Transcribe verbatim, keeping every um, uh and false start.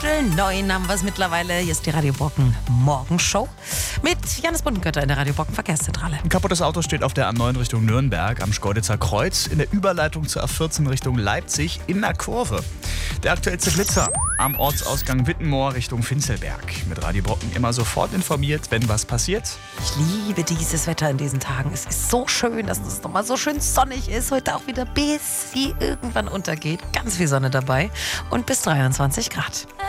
Viertel neun haben wir es mittlerweile. Hier ist die Radio Brocken Morgenshow mit Janis Bundenkötter in der Radio Brocken Verkehrszentrale. Ein kaputtes Auto steht auf der A neun Richtung Nürnberg am Schkeuditzer Kreuz in der Überleitung zur A vierzehn Richtung Leipzig in der Kurve. Der aktuellste Blitzer am Ortsausgang Wittenmoor Richtung Finzelberg. Mit Radio Brocken immer sofort informiert, wenn was passiert. Ich liebe dieses Wetter in diesen Tagen. Es ist so schön, dass es nochmal so schön sonnig ist. Heute auch wieder bis sie irgendwann untergeht. Ganz viel Sonne dabei und bis dreiundzwanzig Grad.